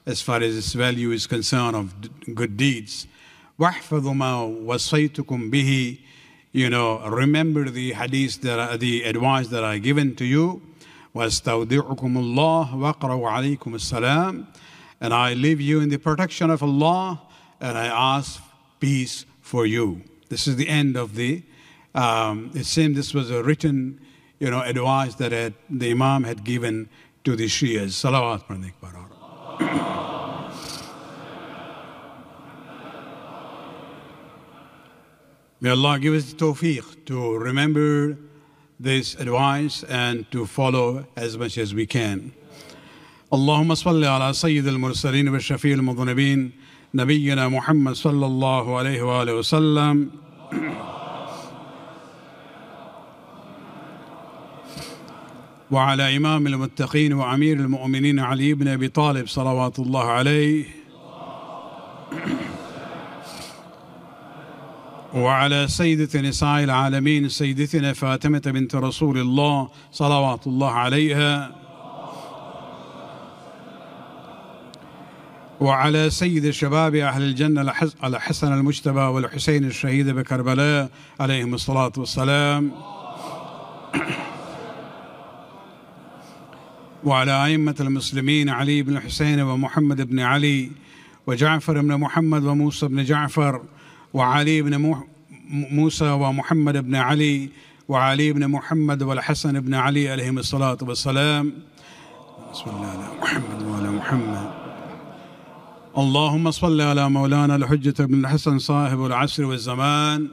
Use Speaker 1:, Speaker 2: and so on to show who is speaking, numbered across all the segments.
Speaker 1: as far as its value is concerned of good deeds. وَاحْفَظُوا مَا وَصَّيْتُكُمْ بِهِ. Remember the hadith, the advice that I given to you. وَاسْتَوْدِعُكُمُ اللَّهُ وَاقْرَأُوا عَلَيْكُمُ السَّلَامُ. And I leave you in the protection of Allah, and I ask peace for you. This is the end of the, it seemed this was a written, advice that the Imam had given to the Shias. Salawat. May Allah give us the tawfiq to remember this advice and to follow as much as we can. اللهم صل على سيد المرسلين والشفيع المذنبين نبينا محمد صلى الله عليه وآله وسلم. وعلى إمام المتقين وأمير المؤمنين علي بن أبي طالب صلوات الله عليه. وعلى سيدة نساء العالمين سيدتنا فاطمة بنت رسول الله صلوات الله عليها. وعلى سيد الشباب أهل الجنة الحسن المجتبى والحسين الشهيد بكربلاء عليهم الصلاة والسلام. وعلى أئمة المسلمين علي بن الحسين ومحمد بن علي وجعفر بن محمد وموسى بن جعفر وعلي بن موسى ومحمد بن علي وعلي بن محمد والحسن بن علي عليهم الصلاة والسلام. بسم الله على محمد وعلى محمد. اللهم صل على مولانا الحجة بن الحسن صاحب العصر والزمان.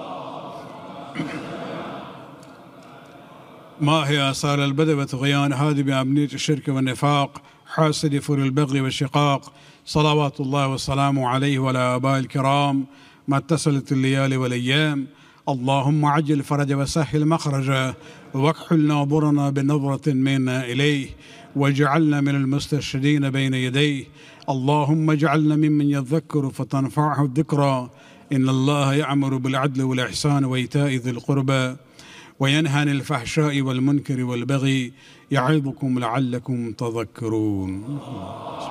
Speaker 1: ما هي آثار البدء وطغيان هذه بأبنية الشرك والنفاق حاسد فر البغي والشقاق. صلوات الله والسلام عليه وعلى آباء الكرام ما اتصلت الليالي والأيام. اللهم عجل فرج وسهل مخرجه واكحل ناظرنا بنظرة منا إليه واجعلنا من المستشهدين بين يديه. اللهم اجعلنا ممن يذكر فتنفعه الذكرى. إن الله يأمر بالعدل والإحسان وإيتاء ذي القربى وينهى عن الفحشاء والمنكر والبغي يعظكم لعلكم تذكرون.